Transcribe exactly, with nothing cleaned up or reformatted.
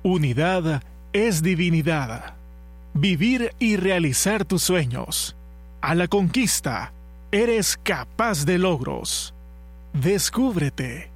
Unidad es divinidad. Vivir y realizar tus sueños. A la conquista, eres capaz de logros. Descúbrete.